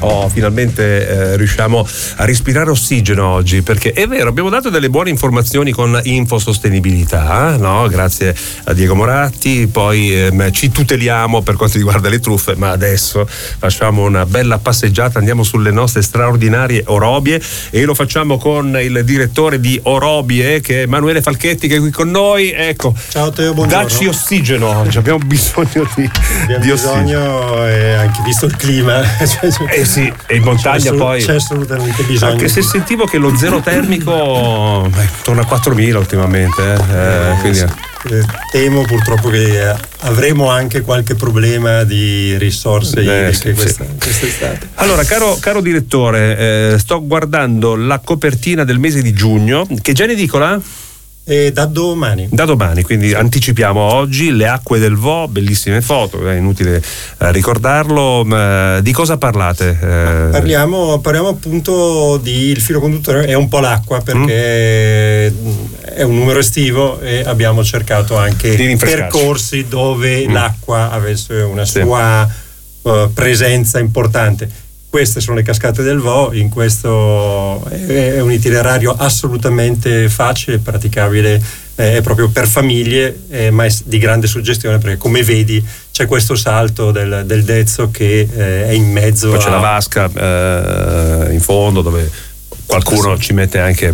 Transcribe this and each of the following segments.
finalmente riusciamo a respirare ossigeno oggi, perché è vero, abbiamo dato delle buone informazioni con Infosostenibilità, no? Grazie a Diego Moratti. Poi ci tuteliamo per quanto riguarda le truffe, ma adesso facciamo una bella passeggiata, andiamo sulle nostre straordinarie orobie e lo facciamo con il direttore di Orobie, che è Emanuele Falchetti, che è qui con noi. Ecco, ciao Teo, buongiorno. Dacci ossigeno oggi, abbiamo bisogno di ossigeno, anche visto il clima. Sì, e in montagna poi c'è assolutamente bisogno. Anche se sentivo che lo zero termico torna a 4.000 ultimamente, quindi temo purtroppo che avremo anche qualche problema di risorse idriche quest'estate. Allora, caro direttore, sto guardando la copertina del mese di giugno, che già è in edicola? Da domani, quindi anticipiamo oggi le acque del Vo, bellissime foto, è inutile ricordarlo. Di cosa parlate? Parliamo appunto di il filo conduttore, è un po' l'acqua, perché è un numero estivo e abbiamo cercato anche percorsi dove l'acqua avesse una sua presenza importante. Queste sono le cascate del Vo, in questo è un itinerario assolutamente facile, praticabile, è proprio per famiglie, ma è di grande suggestione, perché come vedi c'è questo salto del Dezzo che è in mezzo. Poi c'è la vasca in fondo dove qualcuno ci mette anche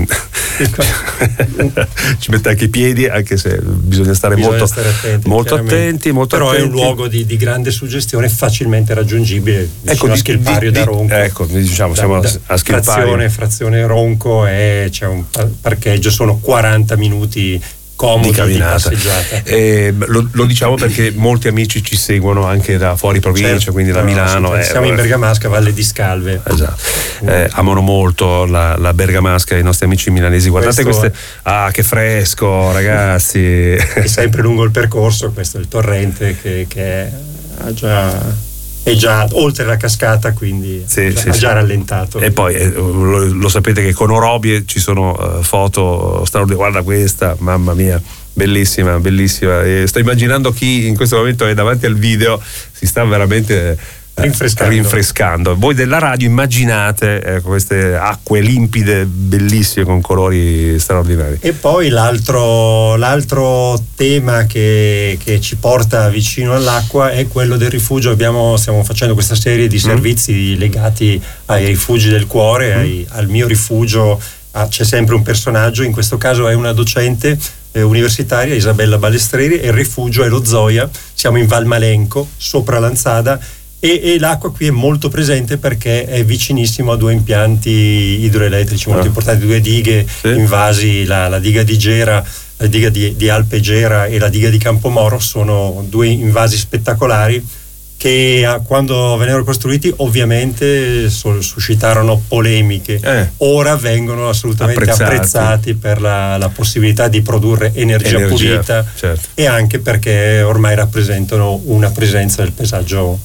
i piedi, anche se bisogna stare molto attenti. Però è un luogo di grande suggestione, facilmente raggiungibile, vicino a Schilpario da Ronco. Ecco, diciamo, siamo a Schilpario. Frazione Ronco, e c'è un parcheggio, sono 40 minuti comodi di passeggiata. Lo diciamo perché molti amici ci seguono anche da fuori provincia, certo, quindi da Milano. Siamo in Bergamasca, Valle di Scalve. Esatto. Amano molto la Bergamasca, i nostri amici milanesi. Guardate queste. Che fresco, ragazzi. È sempre lungo il percorso, questo è il torrente che è già oltre la cascata, quindi ha già rallentato. E poi lo sapete che con Orobie ci sono foto straordinarie. Guarda questa, mamma mia, bellissima. E sto immaginando chi in questo momento è davanti al video si sta veramente rinfrescando. Voi della radio immaginate queste acque limpide, bellissime, con colori straordinari. E poi l'altro tema che ci porta vicino all'acqua è quello del rifugio. Stiamo facendo questa serie di servizi legati ai rifugi del cuore, al mio rifugio. C'è sempre un personaggio, in questo caso è una docente universitaria, Isabella Balestreri, e il rifugio è lo Zoia. Siamo in Val Malenco, sopra Lanzada, e l'acqua qui è molto presente perché è vicinissimo a due impianti idroelettrici molto importanti, due dighe invasi, la diga di Gera, la diga di Alpe Gera e la diga di Campomoro. Sono due invasi spettacolari che quando vennero costruiti ovviamente suscitarono polemiche. Ora vengono assolutamente apprezzati per la possibilità di produrre energia pulita, certo. E anche perché ormai rappresentano una presenza del paesaggio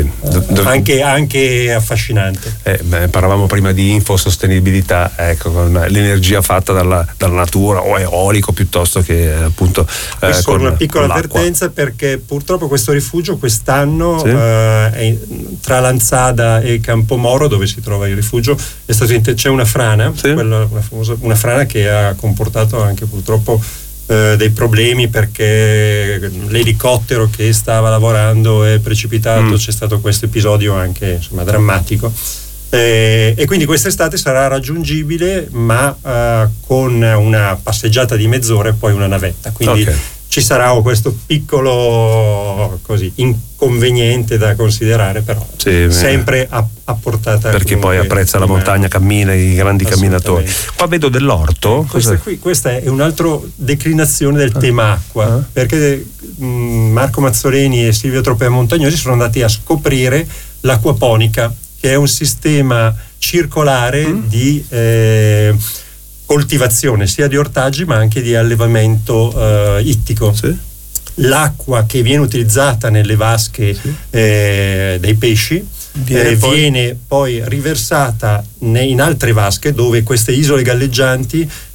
anche affascinante. Parlavamo prima di infosostenibilità, ecco, con l'energia fatta dalla natura o eolico piuttosto che appunto con una piccola l'acqua. avvertenza, perché purtroppo questo rifugio quest'anno tra Lanzada e Campomoro, dove si trova il rifugio, c'è una frana, una frana che ha comportato anche purtroppo dei problemi, perché l'elicottero che stava lavorando è precipitato. C'è stato questo episodio anche drammatico, e quindi quest'estate sarà raggiungibile, ma con una passeggiata di mezz'ora e poi una navetta, quindi ci sarà questo piccolo inconveniente da considerare, però sempre a portata, perché poi apprezza la montagna, cammina, i grandi camminatori. Qua vedo dell'orto. Questa è un'altra declinazione del tema acqua, perché Marco Mazzoleni e Silvio Tropea Montagnosi sono andati a scoprire l'acquaponica, che è un sistema circolare di coltivazione sia di ortaggi ma anche di allevamento ittico. L'acqua che viene utilizzata nelle vasche dei pesci viene poi riversata in altre vasche, dove queste isole galleggianti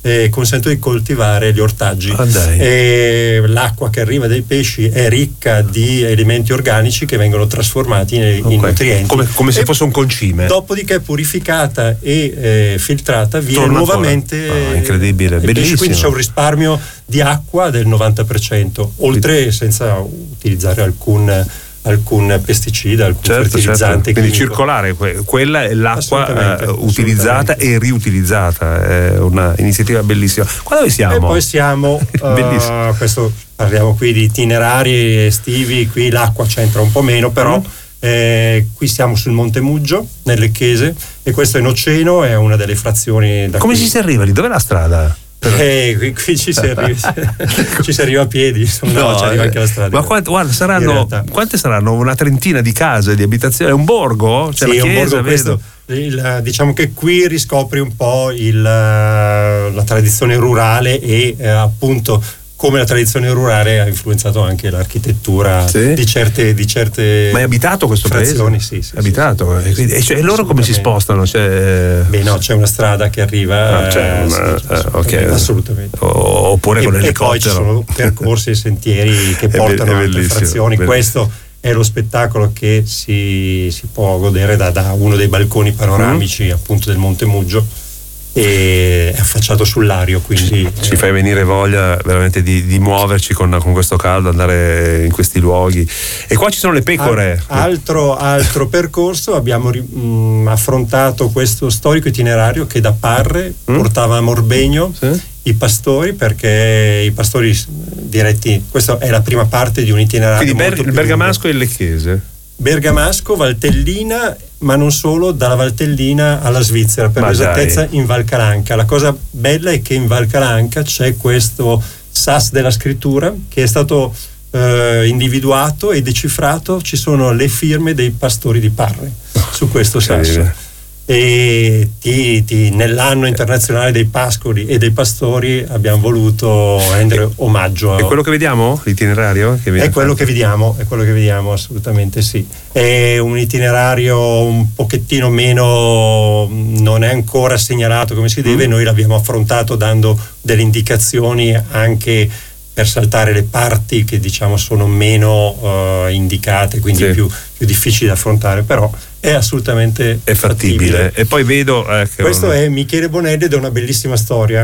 consentono di coltivare gli ortaggi. E l'acqua che arriva dai pesci è ricca di elementi organici che vengono trasformati in nutrienti, come se fosse un concime. Dopodiché purificata e filtrata viene nuovamente incredibile, bellissimo. Quindi c'è un risparmio di acqua del 90%, oltre senza utilizzare alcun pesticida, alcun fertilizzante. Quindi circolare, quella è l'acqua utilizzata e riutilizzata, è una iniziativa bellissima. Qua dove siamo? E poi siamo questo, parliamo qui di itinerari estivi, qui l'acqua c'entra un po' meno, però qui siamo sul Monte Muggio, nel Lecchese, e questo è Noceno, è una delle frazioni da Come ci si arriva lì? Dov'è la strada? Qui ci si arriva a piedi, insomma, ci arriva anche la strada. Ma guarda, quante saranno? Una trentina di case, di abitazioni? È un borgo? C'è la chiesa, un borgo, diciamo che qui riscopri un po' la tradizione rurale e appunto come la tradizione rurale ha influenzato anche l'architettura di certe. Ma è abitato questo frazioni? Paese? Sì, abitato. Sì, e loro come si spostano? C'è una strada che arriva. Assolutamente. Oppure con l'elicottero. E poi ci sono percorsi e sentieri che portano alle frazioni. Questo è lo spettacolo che si può godere da uno dei balconi panoramici appunto del Monte Muggio, e è affacciato sull'Ario, quindi ci fai venire voglia veramente di muoverci con questo caldo, andare in questi luoghi. E qua ci sono le pecore. Altro percorso, abbiamo affrontato questo storico itinerario che da Parre portava a Morbegno i pastori, perché i pastori diretti, questa è la prima parte di un itinerario. Quindi il bergamasco e il lecchese. Bergamasco, Valtellina, ma non solo, dalla Valtellina alla Svizzera, per l'esattezza in Val Calanca. La cosa bella è che in Val Calanca c'è questo SAS della scrittura che è stato individuato e decifrato, ci sono le firme dei pastori di Parre su questo SAS. E nell'anno internazionale dei pascoli e dei pastori abbiamo voluto rendere omaggio È quello che vediamo? L'itinerario? È quello che vediamo, assolutamente sì. È un itinerario un pochettino meno, non è ancora segnalato come si deve. Noi l'abbiamo affrontato dando delle indicazioni anche per saltare le parti che diciamo sono meno indicate, quindi più difficili da affrontare, però è assolutamente fattibile. E poi vedo questo è Michele Bonelli ed è una bellissima storia,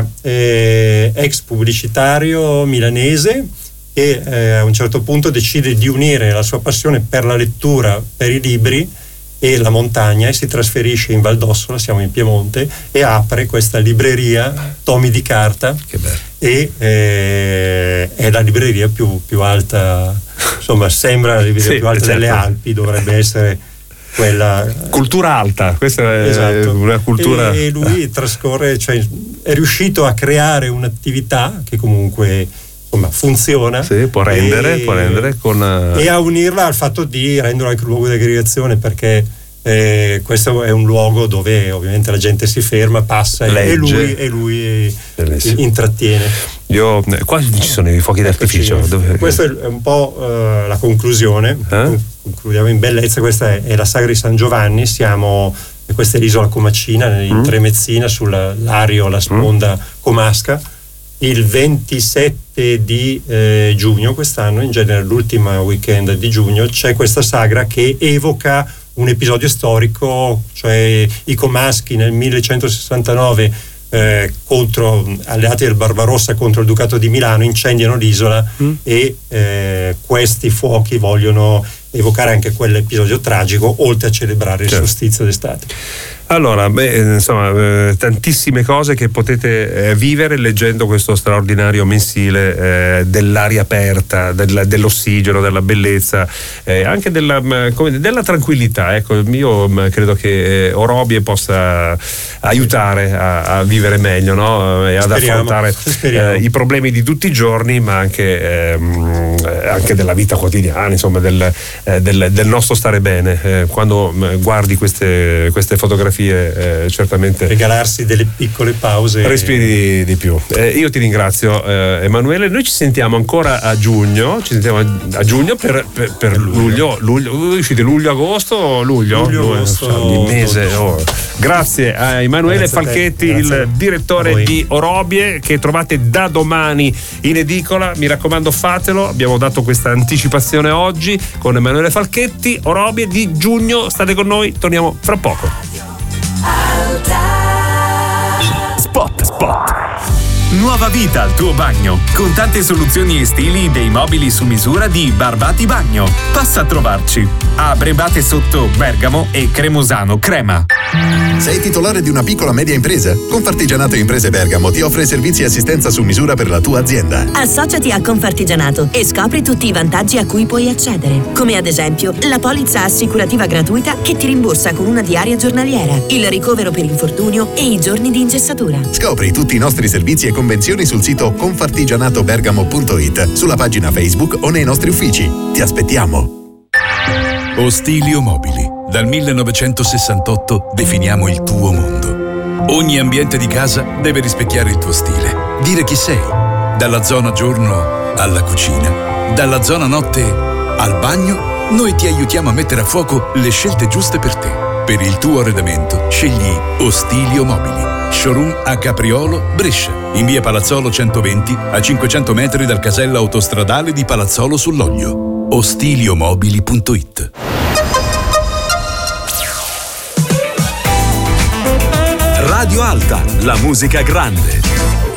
ex pubblicitario milanese che a un certo punto decide di unire la sua passione per la lettura, per i libri e la montagna, e si trasferisce in Val d'Ossola, siamo in Piemonte, e apre questa libreria Tomi di Carta. Che bello. E è la libreria più alta, insomma sembra la libreria più alta delle Alpi, dovrebbe essere quella cultura alta, questa è una cultura. E lui trascorre, cioè è riuscito a creare un'attività che comunque insomma funziona, può rendere con e a unirla al fatto di renderlo anche un luogo di aggregazione, perché questo è un luogo dove ovviamente la gente si ferma, passa e lui intrattiene. Qua ci sono i fuochi d'artificio. Questa è un po' la conclusione. Concludiamo in bellezza. Questa è la sagra di San Giovanni. Questa è l'isola Comacina, in Tremezzina, sull'Ario, la sponda comasca. Il 27 di giugno quest'anno, in genere l'ultima weekend di giugno, c'è questa sagra che evoca un episodio storico, cioè i comaschi nel 1169 alleati del Barbarossa contro il Ducato di Milano incendiano l'isola e questi fuochi vogliono evocare anche quell'episodio tragico, oltre a celebrare il solstizio d'estate. Allora, tantissime cose che potete vivere leggendo questo straordinario mensile dell'aria aperta, dell'ossigeno, della bellezza, anche della tranquillità. Ecco, io credo che Orobie possa aiutare a vivere meglio, no? E ad affrontare i problemi di tutti i giorni, ma anche della vita quotidiana, insomma, del nostro stare bene. Quando guardi queste fotografie, certamente regalarsi delle piccole pause, respiri di più. Io ti ringrazio, Emanuele. Noi ci sentiamo ancora a giugno, per luglio. Uscite luglio-agosto o luglio? Luglio-agosto, il mese. Grazie a Emanuele Falchetti, il direttore di Orobie, che trovate da domani in edicola. Mi raccomando, fatelo. Abbiamo dato questa anticipazione oggi con Emanuele Falchetti. Orobie di giugno, state con noi, torniamo fra poco. Spot. Nuova vita al tuo bagno, con tante soluzioni e stili dei mobili su misura di Barbati Bagno. Passa a trovarci a Brebate sotto Bergamo e Cremosano Crema. Sei titolare di una piccola media impresa? Confartigianato Imprese Bergamo ti offre servizi e assistenza su misura per la tua azienda. Associati a Confartigianato e scopri tutti i vantaggi a cui puoi accedere, come ad esempio la polizza assicurativa gratuita che ti rimborsa con una diaria giornaliera, il ricovero per infortunio e i giorni di ingessatura. Scopri tutti i nostri servizi e convenzioni sul sito confartigianatobergamo.it, sulla pagina Facebook o nei nostri uffici. Ti aspettiamo. Ostilio Mobili. Dal 1968 definiamo il tuo mondo. Ogni ambiente di casa deve rispecchiare il tuo stile, dire chi sei. Dalla zona giorno alla cucina, dalla zona notte al bagno, noi ti aiutiamo a mettere a fuoco le scelte giuste per te. Per il tuo arredamento scegli Ostilio Mobili. Showroom a Capriolo, Brescia, in via Palazzolo 120, a 500 metri dal casello autostradale di Palazzolo sull'Oglio. Ostiliomobili.it. Radio Alta, la musica grande.